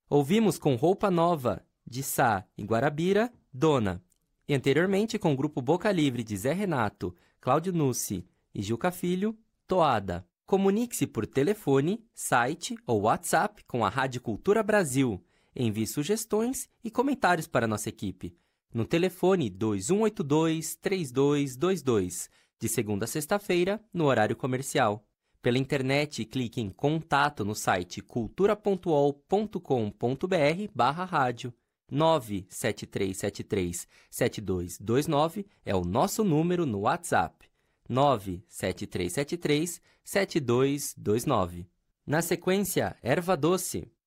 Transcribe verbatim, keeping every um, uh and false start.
Ouvimos Com Roupa Nova, de Sá e Guarabira, Dona. E anteriormente com o grupo Boca Livre de Zé Renato, Cláudio Nucci e Juca Filho, Toada. Comunique-se por telefone, site ou WhatsApp com a Rádio Cultura Brasil. Envie sugestões e comentários para a nossa equipe. No telefone dois um oito dois, três dois dois dois, de segunda a sexta-feira, no horário comercial. Pela internet, clique em contato no site cultura ponto u o l ponto com ponto b r barra rádio. nove sete três sete três, sete dois dois nove é o nosso número no WhatsApp. nove sete três sete três, sete dois dois nove. Na sequência, Erva Doce.